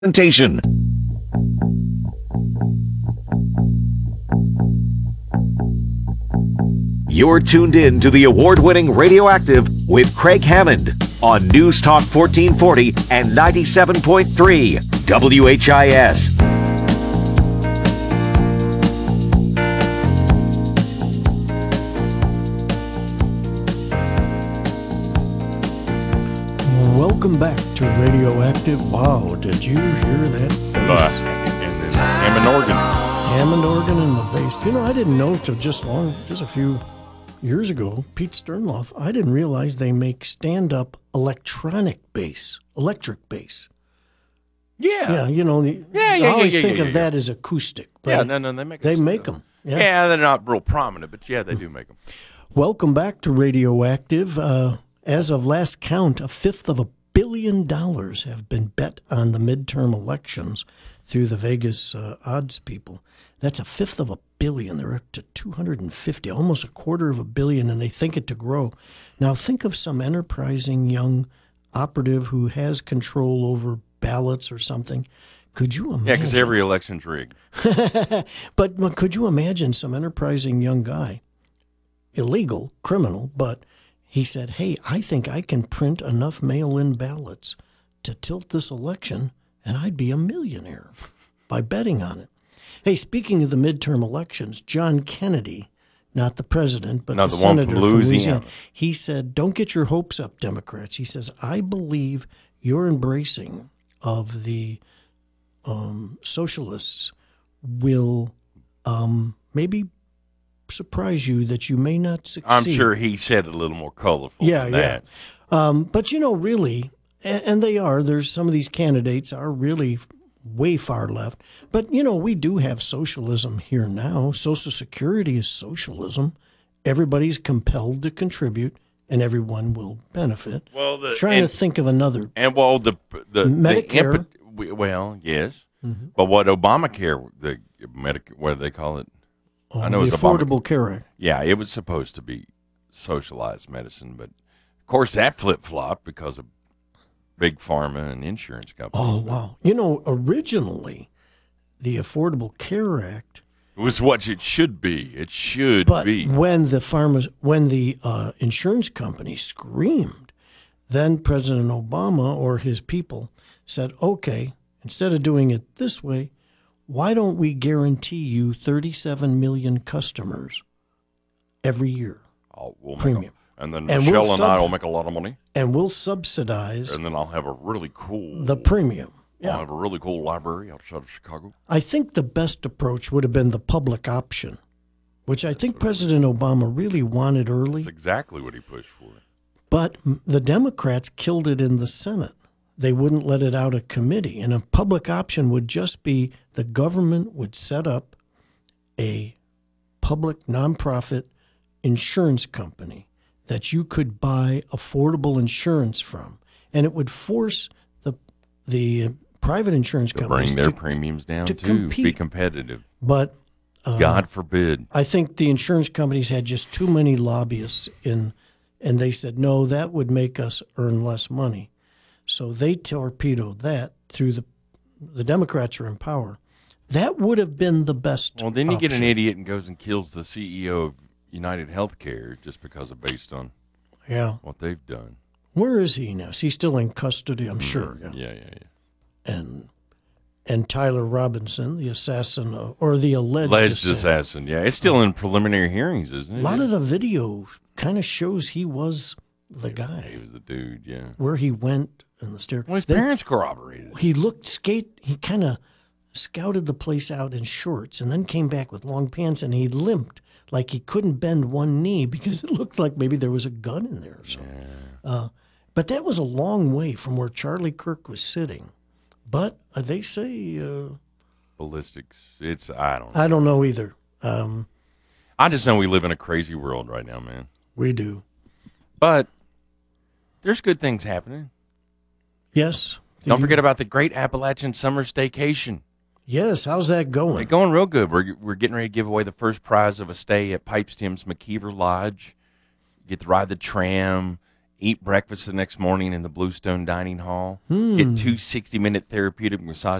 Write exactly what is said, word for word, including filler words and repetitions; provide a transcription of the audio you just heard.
Presentation. You're tuned in to the award-winning Radioactive with Craig Hammond on News Talk fourteen forty and ninety-seven point three W H I S. Welcome back to Radioactive. Wow, did you hear that bass? And then Hammond organ. Hammond organ and the bass. You know, I didn't know till just long, just a few years ago, Pete Sternloff, I didn't realize they make stand-up electronic bass, electric bass. Yeah. Yeah, you know, the, Yeah, yeah, I always yeah, yeah, think yeah, of yeah. that as acoustic. But Yeah, no, no, they make They them. make them. Yeah. Yeah, they're not real prominent, but yeah, they do make them. Welcome back to Radioactive. Uh, as of last count, a fifth of a billion dollars have been bet on the midterm elections through the Vegas uh, odds people. That's a fifth of a billion. They're up to two hundred fifty, almost a quarter of a billion, and they think it to grow. Now, think of some enterprising young operative who has control over ballots or something. Could you imagine? Yeah, because every election's rigged. but, but could you imagine some enterprising young guy, illegal, criminal, but he said, hey, I think I can print enough mail-in ballots to tilt this election, and I'd be a millionaire by betting on it. Hey, speaking of the midterm elections, John Kennedy, not the president, but No, the, the one senator from from Louisiana. Louisiana, he said, don't get your hopes up, Democrats. He says, I believe your embracing of the um, socialists will um, maybe surprise you that you may not succeed. I'm sure he said it a little more colorful Yeah, than yeah. that. Um, but, you know, really, and, and they are, there's some of these candidates are really way far left. But, you know, we do have socialism here now. Social Security is socialism. Everybody's compelled to contribute, and everyone will benefit. Well, the, Trying and, to think of another. and well, the the Medicare. The imp- we- well, yes, Mm-hmm. but what Obamacare, the Medic, what do they call it? Oh, I know the it's Obama- Affordable Care Act. Yeah, it was supposed to be socialized medicine, but of course that flip flopped because of big pharma and insurance companies. Oh, wow. You know, originally, the Affordable Care Act. It was what it should be. It should But be. when the farmers, when the uh, insurance company screamed, then President Obama or his people said, okay, instead of doing it this way, why don't we guarantee you thirty-seven million customers every year? I'll, we'll make Premium. A, and then And Michelle we'll and sub- I will make a lot of money, And we'll subsidize and then I'll have a really cool. the premium. I'll Yeah. have a really cool library outside of Chicago. I think the best approach would have been the public option, which I think President Obama really wanted early. That's exactly what he pushed for. But the Democrats killed it in the Senate. They wouldn't let it out of committee. And a public option would just be the government would set up a public nonprofit insurance company that you could buy affordable insurance from. And it would force the the private insurance To companies bring their to, premiums down to too. Be compete. competitive. but uh, God forbid. I think the insurance companies had just too many lobbyists in, and they said, no, that would make us earn less money. So they torpedoed that through the the Democrats are in power. That would have been the best. Well, then you get an option. idiot and goes and kills the C E O of United Healthcare just because of based on Yeah. what they've done. Where is he now? Is he still in custody? I'm sure. Yeah, yeah, yeah. And and Tyler Robinson, the assassin, uh, or the alleged, Alleged assassin. assassin. Yeah, it's still in preliminary hearings, isn't it? A lot of the video kind of shows he was the He guy. was the dude, yeah. Where he went and the stair. Well, his Then- parents corroborated. He looked skate. He kind of scouted the place out in shorts, and then came back with long pants, and he limped like he couldn't bend one knee because it looked like maybe there was a gun in there or something. Uh, but that was a long way from where Charlie Kirk was sitting. But uh, they say uh, Ballistics. It's, I don't know. I don't know either. Um, I just know we live in a crazy world right now, man. we do. But there's good things happening. Yes. Don't You- forget about the Great Appalachian Summer Staycation. Yes. How's that It's going? going real good. We're we're getting ready to give away the first prize of a stay at Pipestem's McKeever Lodge. You get to ride the tram, eat breakfast the next morning in the Bluestone Dining Hall. Get two sixty-minute therapeutic massage